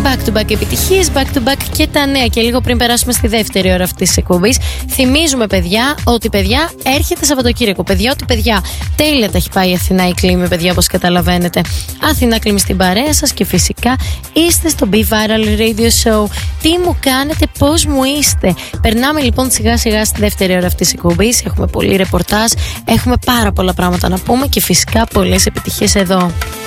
Back to back επιτυχίες, back to back και τα νέα. Και λίγο πριν περάσουμε στη δεύτερη ώρα αυτής της εκπομπής, θυμίζουμε, παιδιά, ότι παιδιά έρχεται Σαββατοκύριακο. Παιδιά, ότι παιδιά, τέλεια τα έχει πάει η Αθηνά η Κλίμη, παιδιά, όπως καταλαβαίνετε. Αθηνά Κλίμη στην παρέα σας και φυσικά είστε στο Be Viral Radio Show. Τι μου κάνετε, πώς μου είστε? Περνάμε λοιπόν σιγά σιγά στη δεύτερη ώρα αυτής της εκπομπής. Έχουμε πολύ ρεπορτάζ, έχουμε πάρα πολλά πράγματα να πούμε και φυσικά πολλές επιτυχίες εδώ.